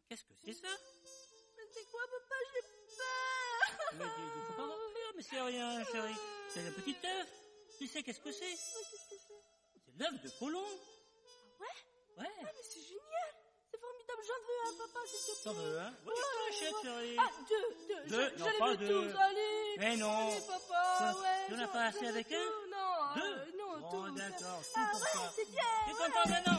Qu'est-ce que c'est ça? Mais c'est quoi, papa? J'ai peur. Mais il faut pas avoir peur, mais c'est rien, chérie. C'est le petit œuf. Tu sais qu'est-ce que c'est? Ouais, qu'est-ce que c'est? C'est l'œuf de Colomb. Ah ouais? Ouais. Ah, mais c'est génial. C'est formidable. J'en veux un, papa, s'il te plaît. T'en veux un? Oui, je te l'achète, chérie. Ah, deux. Deux? Non, J'allais pas veux deux. tous, allez. Mais non. Allez, papa, Toi, ouais. tu n'en as pas assez avec un? Non, deux? non, Bon, tout. d'accord, tout Ah pour ouais, toi. c'est bien. Tu es content maintenant?